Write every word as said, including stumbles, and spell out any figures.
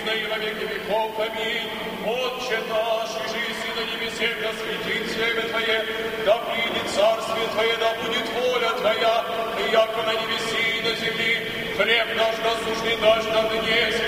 ныне и во веки веков. Аминь. Отче наш, и жизнь на небесе, да светится имя Твое, да придет царствие Твое, да будет воля Твоя, и яко на небеси и на земли. Хлеб наш насущный дашь нам днесь,